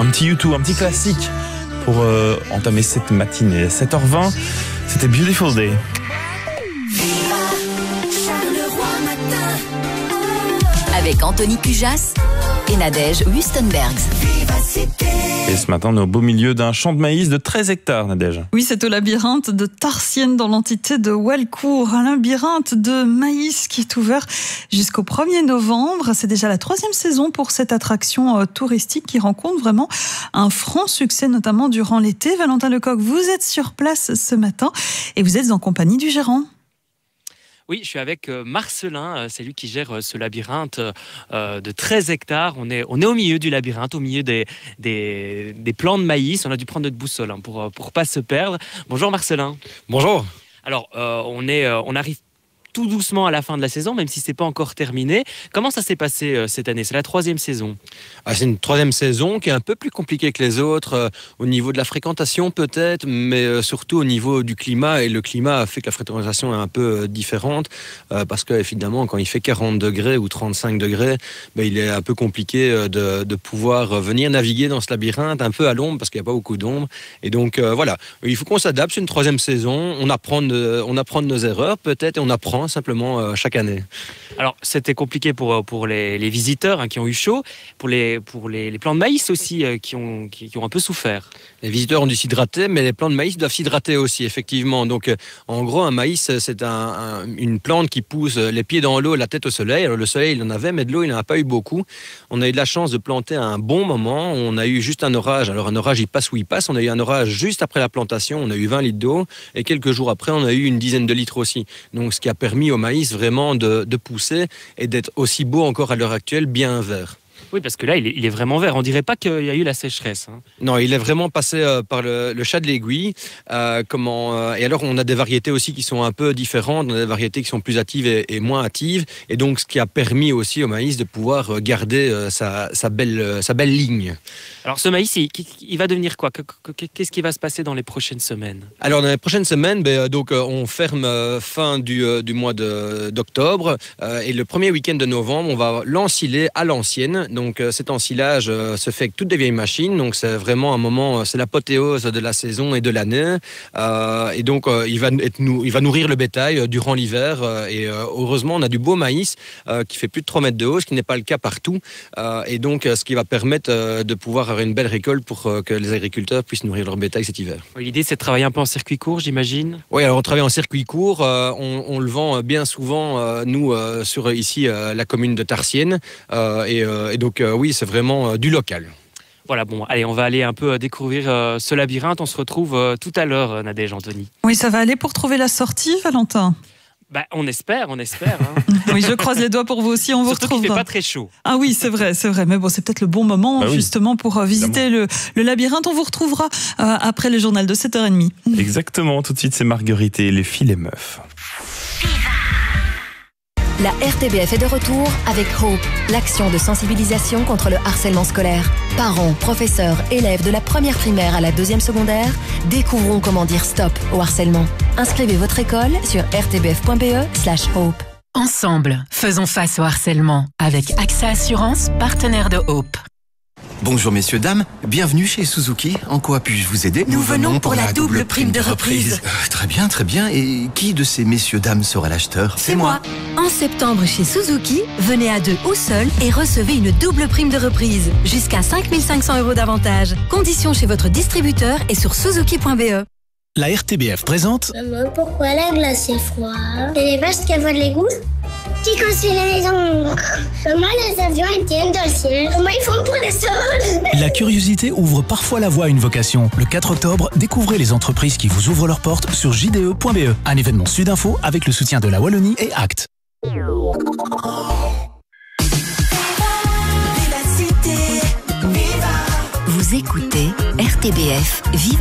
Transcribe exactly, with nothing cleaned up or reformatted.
Un petit U deux, un petit classique pour euh, entamer cette matinée. sept heures vingt, c'était Beautiful Day. Avec Anthony Cujas et Nadège Wustenbergs. Et ce matin, on est au beau milieu d'un champ de maïs de treize hectares, Nadège. Oui, c'est au labyrinthe de Tarsienne dans l'entité de Walcourt. Un labyrinthe de maïs qui est ouvert jusqu'au premier novembre. C'est déjà la troisième saison pour cette attraction euh, touristique qui rencontre vraiment un franc succès, notamment durant l'été. Valentin Lecoq, vous êtes sur place ce matin et vous êtes en compagnie du gérant. Oui, je suis avec Marcelin, c'est lui qui gère ce labyrinthe de treize hectares. On est, on est au milieu du labyrinthe, au milieu des, des, des plants de maïs. On a dû prendre notre boussole hein, pour ne pas se perdre. Bonjour Marcelin. Bonjour. Alors, euh, on, est, euh, on arrive tout doucement à la fin de la saison, même si ce n'est pas encore terminé. Comment ça s'est passé euh, cette année ? C'est la troisième saison. Ah, c'est une troisième saison qui est un peu plus compliquée que les autres, euh, au niveau de la fréquentation peut-être, mais euh, surtout au niveau du climat. Et le climat a fait que la fréquentation est un peu euh, différente, euh, parce que évidemment, quand il fait quarante degrés ou trente-cinq degrés, ben, il est un peu compliqué euh, de, de pouvoir venir naviguer dans ce labyrinthe, un peu à l'ombre, parce qu'il n'y a pas beaucoup d'ombre. Et donc euh, voilà, il faut qu'on s'adapte, c'est une troisième saison, on apprend de, on apprend de nos erreurs peut-être, et on apprend simplement euh, chaque année. Alors, c'était compliqué pour, pour les, les visiteurs hein, qui ont eu chaud, pour les, pour les, les plants de maïs aussi euh, qui, ont, qui, qui ont un peu souffert. Les visiteurs ont dû s'hydrater, mais les plants de maïs doivent s'hydrater aussi, effectivement. Donc, euh, en gros, un maïs, c'est un, un, une plante qui pousse les pieds dans l'eau, la tête au soleil. Alors, le soleil, il en avait, mais de l'eau, il n'en a pas eu beaucoup. On a eu de la chance de planter à un bon moment. On a eu juste un orage. Alors, un orage, il passe où il passe. On a eu un orage juste après la plantation. On a eu vingt litres d'eau. Et quelques jours après, on a eu une dizaine de litres aussi. Donc, ce qui a permis au maïs vraiment de, de pousser et d'être aussi beau encore à l'heure actuelle, bien vert. Oui, parce que là, il est, il est vraiment vert. On dirait pas qu'il y a eu la sécheresse. Hein. Non, il est vraiment passé euh, par le, le chat de l'aiguille. Euh, comment, euh, et alors, on a des variétés aussi qui sont un peu différentes. On a des variétés qui sont plus hâtives et, et moins hâtives. Et donc, ce qui a permis aussi au maïs de pouvoir garder euh, sa, sa, belle, euh, sa belle ligne. Alors, ce maïs, il, il va devenir quoi ? Qu'est-ce qui va se passer dans les prochaines semaines ? Alors, dans les prochaines semaines, ben, donc, on ferme euh, fin du, euh, du mois de, d'octobre. Euh, et le premier week-end de novembre, on va l'ensiler à l'ancienne. Donc, euh, cet ensilage euh, se fait avec toutes des vieilles machines. Donc, c'est vraiment un moment, c'est l'apothéose de la saison et de l'année. Euh, et donc, euh, il, va être, il va nourrir le bétail euh, durant l'hiver. Euh, et euh, heureusement, on a du beau maïs euh, qui fait plus de trois mètres de haut, ce qui n'est pas le cas partout. Euh, et donc, euh, ce qui va permettre euh, de pouvoir avoir une belle récolte pour euh, que les agriculteurs puissent nourrir leur bétail cet hiver. L'idée, c'est de travailler un peu en circuit court, j'imagine ? Oui, alors on travaille en circuit court. Euh, on, on le vend bien souvent, euh, nous, euh, sur ici, euh, la commune de Tarsienne. Euh, et, euh, et donc, euh, oui, c'est vraiment euh, du local. Voilà, bon, allez, on va aller un peu découvrir euh, ce labyrinthe. On se retrouve euh, tout à l'heure, euh, Nadège, Anthony. Oui, ça va aller pour trouver la sortie, Valentin ? Bah, on espère, on espère. Hein. Oui, je croise les doigts pour vous aussi. On vous Surtout retrouve. qu'il fait pas très chaud. Ah oui, c'est vrai, c'est vrai. Mais bon, c'est peut-être le bon moment bah oui, justement pour euh, visiter le, le labyrinthe. On vous retrouvera euh, après le journal de sept heures trente. Exactement. Tout de suite, c'est Marguerite et les filles les meufs. La R T B F est de retour avec Hope, l'action de sensibilisation contre le harcèlement scolaire. Parents, professeurs, élèves de la première primaire à la deuxième secondaire, découvrons comment dire stop au harcèlement. Inscrivez votre école sur r t b f point b e slash hope. Ensemble, faisons face au harcèlement avec A X A Assurance, partenaire de Hope. Bonjour messieurs, dames, bienvenue chez Suzuki. En quoi puis-je vous aider ? Nous, Nous venons pour, pour la double prime de reprise. Euh, très bien, très bien. Et qui de ces messieurs, dames sera l'acheteur ? C'est moi. En septembre chez Suzuki, venez à deux ou seul et recevez une double prime de reprise. Jusqu'à cinq mille cinq cents euros d'avantage. Conditions chez votre distributeur et sur suzuki point b e. La R T B F présente... Maman, pourquoi la glace est froide ? C'est les vaches qui avouent l'égout ? Qui construit la maison ? Comment les avions ils tiennent dans le ciel ? Comment ils font pour les sols ? La curiosité ouvre parfois la voie à une vocation. Le quatre octobre, découvrez les entreprises qui vous ouvrent leurs portes sur j d e point b e. Un événement Sudinfo avec le soutien de la Wallonie et Act. Vous écoutez R T B F Viva.